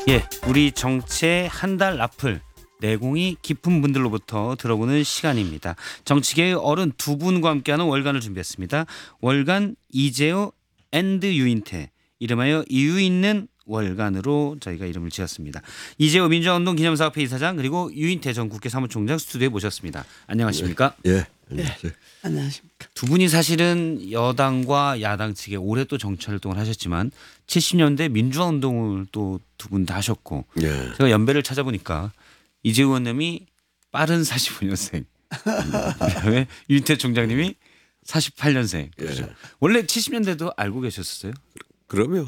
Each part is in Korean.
예, 우리 정치의 한 달 앞을 내공이 깊은 분들로부터 들어보는 시간입니다. 정치계의 어른 두 분과 함께하는 월간을 준비했습니다. 월간 이재호 앤드 유인태, 이름하여 이유 있는 월간으로 저희가 이름을 지었습니다. 이재호 민주화운동 기념사업회 이사장 그리고 유인태 전 국회 사무총장 스튜디오에 모셨습니다. 안녕하십니까? 예, 안녕하세요. 안녕하십니까. 두 분이 사실은 여당과 야당 측에 오래 또 정치 활동을 하셨지만 70년대 민주화운동을 또 두 분 다 하셨고 예. 제가 연배를 찾아보니까 이재호 의원님이 빠른 45년생 그다음에 유인태 총장님이 48년생. 그렇죠. 예. 원래 70년대도 알고 계셨었어요? 그럼요.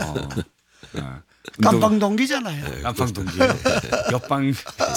깜방 동기잖아요. 깜방 동기, 옆방.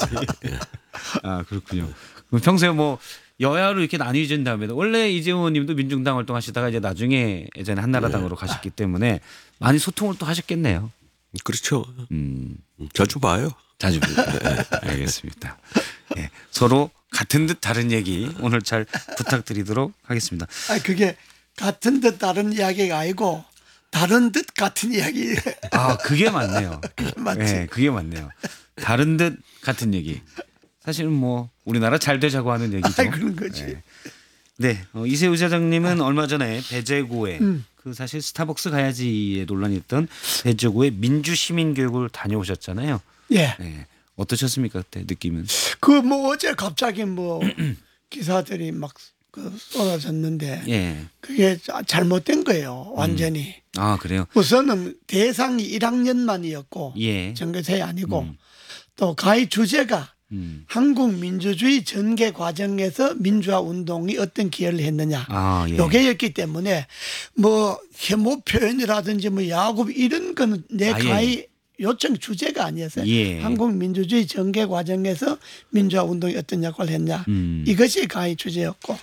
아 그렇군요. 그럼 평소에 뭐 여야로 이렇게 나뉘어진 다음에도 원래 이재호 의원님도 민중당 활동하시다가 이제 나중에 예전에 한나라당으로 가셨기 때문에 많이 소통을 또 하셨겠네요. 그렇죠. 자주 봐요. 자주 알겠습니다. 네, 서로 같은 듯 다른 얘기 오늘 잘 부탁드리도록 하겠습니다. 아니, 그게 같은 듯 다른 이야기가 아니고 다른 듯 같은 이야기. 아 그게 맞네요. 맞지? 네, 그게 맞네요. 다른 듯 같은 얘기. 사실은 뭐 우리나라 잘 되자고 하는 얘기죠. 아이, 그런 거지. 네, 네 이세우 이사장님은 얼마 전에 배재고에 그 사실 스타벅스 가야지에 논란이 있던 배재고에 민주시민교육을 다녀오셨잖아요. 예. 네, 어떠셨습니까 그때 느낌은? 그 뭐 어제 갑자기 뭐 기사들이 막 그 쏟아졌는데 예. 그게 잘못된 거예요. 완전히. 아 그래요? 우선은 대상이 1학년만이었고 예. 전교생이 아니고 또 가히 주제가 한국 민주주의 전개 과정에서 민주화 운동이 어떤 기여를 했느냐. 아 예. 요게였기 때문에 뭐 혐오 표현이라든지 뭐 야구 이런 거는 내 아, 예. 가히 요청 주제가 아니었어요. 예. 한국 민주주의 전개 과정에서 민주화 운동이 어떤 역할을 했냐. 이것이 가히 주제였고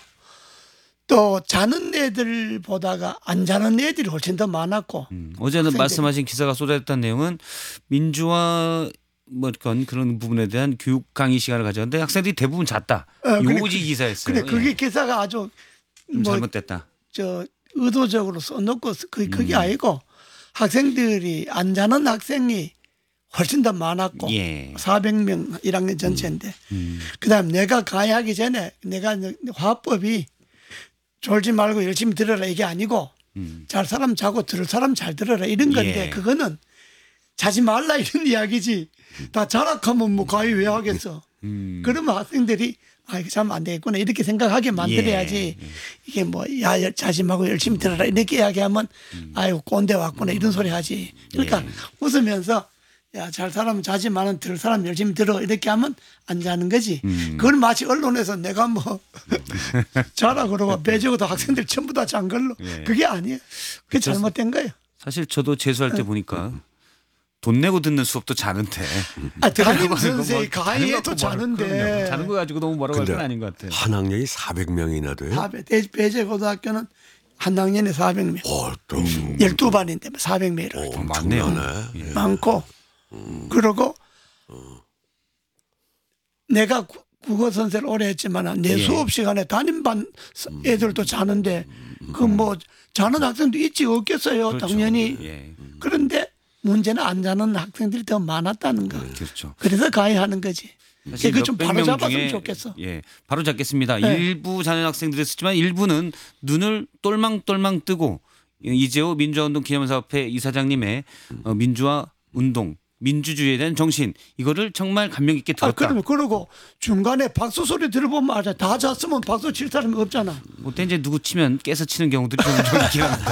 또 자는 애들 보다가 안 자는 애들이 훨씬 더 많았고 어제는 학생들이. 말씀하신 기사가 쏟아졌던 내용은 민주화 뭐 그런 부분에 대한 교육 강의 시간을 가졌는데 학생들이 대부분 잤다. 요지 기사였어요. 근데 그게 예. 기사가 아주 뭐 잘못됐다. 저 의도적으로 써놓고 그게 아니고 학생들이 안 자는 학생이 훨씬 더 많았고 예. 400명 1학년 전체인데 그다음 내가 가해하기 전에 내가 화법이 졸지 말고 열심히 들어라 이게 아니고 잘 사람 자고 들을 사람 잘 들어라 이런 건데 예. 그거는 자지 말라 이런 이야기지 다 자락하면 뭐 가해 왜 하겠어. 그러면 학생들이 아 이거 자면 안 되겠구나 이렇게 생각하게 만들어야지 예. 이게 뭐 야 자지 말고 열심히 들어라 이렇게 이야기하면 아이고 꼰대 왔구나 이런 소리 하지. 그러니까 예. 웃으면서 야 잘 사람 자지만은 들을 사람 열심히 들어 이렇게 하면 안 자는 거지. 그걸 마치 언론에서 내가 뭐 자라 그러고 배제고도 학생들 전부 다 잔 걸로 예. 그게 아니에요. 그게 그쵸. 잘못된 거예요. 사실 저도 재수할 때 보니까 돈 내고 듣는 수업도 자는데. 아, 담임 뭐 선생이 가해도 자는데 자는 거 가지고 너무 뭐라고 할 건 근데 아닌 것 같아요. 한 학년이 400명이나 돼요. 배제고등학교는 한 학년에 400명. 또 12반인데 400명이라고. 많네요. 엄청나네. 많고 그러고 내가 국어 선생을 오래 했지만 내 예. 수업 시간에 담임반 애들도 자는데 그 뭐 자는 학생도 있지 없겠어요. 그렇죠. 당연히. 예. 그런데 문제는 안 자는 학생들이 더 많았다는 거. 그렇죠. 그래서 가해하는 거지. 사실 그거 좀 몇백 바로 명 잡았으면 중에, 좋겠어. 예, 바로 잡겠습니다. 네. 일부 자는 학생들이 있었지만 일부는 눈을 똘망똘망 뜨고 이재호 민주화운동 기념사업회 이사장님의 민주화 운동, 민주주의에 대한 정신 이거를 정말 감명 깊게 아, 들었다. 그러고 중간에 박수 소리 들어보면 알아. 다 잤으면 박수 칠 사람이 없잖아. 그때 이제 누구 치면 깨서 치는 경우들이 좀 있긴 합니다.